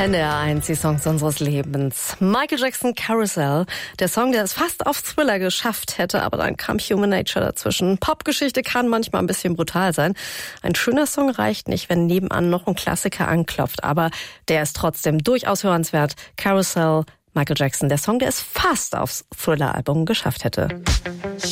NDR1, die Songs unseres Lebens. Michael Jackson, Carousel. Der Song, der es fast auf Thriller geschafft hätte, aber dann kam Human Nature dazwischen. Popgeschichte kann manchmal ein bisschen brutal sein. Ein schöner Song reicht nicht, wenn nebenan noch ein Klassiker anklopft. Aber der ist trotzdem durchaus hörenswert. Carousel, Michael Jackson. Der Song, der es fast aufs Thriller-Album geschafft hätte.